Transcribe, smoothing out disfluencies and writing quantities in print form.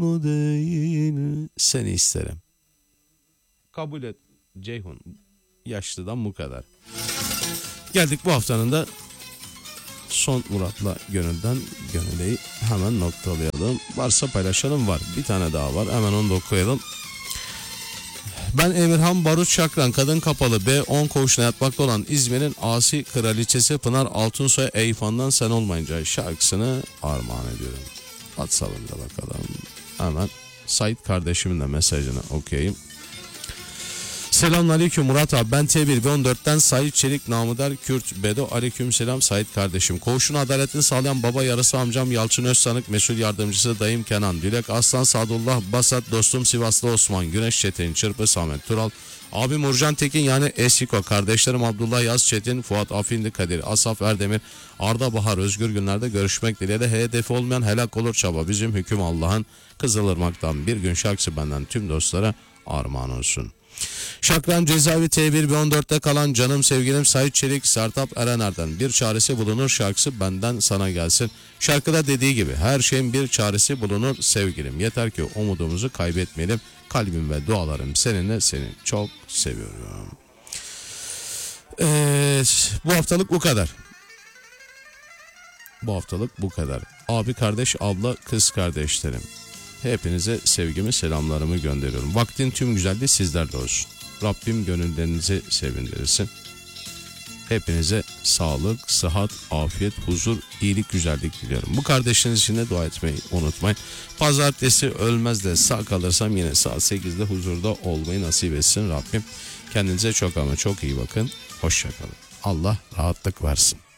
mu değil? Seni isterim. Kabul et Ceyhun. Yaşlıdan bu kadar. Geldik bu haftanın da son Murat'la gönülden gönüleyi hemen noktalayalım. Varsa paylaşalım, var. Bir tane daha var. Hemen onu da okuyalım. Ben Emirhan Barut Şakran, kadın kapalı B10 koğuşuna yatmakta olan İzmir'in asi kraliçesi Pınar Altunsoy Eyfan'dan Sen Olmayınca şarkısını armağan ediyorum. WhatsApp'ında bakalım. Hemen Sait kardeşimin de mesajını okuyayım. Selamünaleyküm Murat abi, ben T1 B14'ten Sait Çelik namıdar Kürt Bedo. Aleyküm selam Sait kardeşim. Koğuşun adaletini sağlayan baba yarısı amcam Yalçın Özsanık, mesul yardımcısı dayım Kenan, Dilek Aslan, Sadullah Basat, dostum Sivaslı Osman, Güneş Çetin, Çırpı Samet Tural, abim Urcan Tekin yani Esiko, kardeşlerim Abdullah Yaz Çetin, Fuat Afindi Kadir, Asaf Erdemir, Arda Bahar, özgür günlerde görüşmek dileğiyle. Hedefi olmayan helak olur çaba, bizim hüküm Allah'ın. Kızılırmak'tan bir gün şarkısı benden tüm dostlara armağan olsun. Şakran cezaevi T1 B14'te kalan canım sevgilim Sait Çelik Sertap Erener'den bir çaresi bulunur şarkısı benden sana gelsin. Şarkıda dediği gibi her şeyin bir çaresi bulunur sevgilim. Yeter ki umudumuzu kaybetmeyelim. Kalbim ve dualarım seninle, seni çok seviyorum. Bu haftalık bu kadar. Bu haftalık bu kadar. Abi, kardeş, abla, kız kardeşlerim. Hepinize sevgimi, selamlarımı gönderiyorum. Vaktin tüm güzelliği sizlerde olsun. Rabbim gönüllerinizi sevindirsin. Hepinize sağlık, sıhhat, afiyet, huzur, iyilik, güzellik diliyorum. Bu kardeşiniz için de dua etmeyi unutmayın. Pazartesi ölmez de sağ kalırsam yine saat 8'de huzurda olmayı nasip etsin Rabbim. Kendinize çok ama çok iyi bakın. Hoşça kalın. Allah rahatlık versin.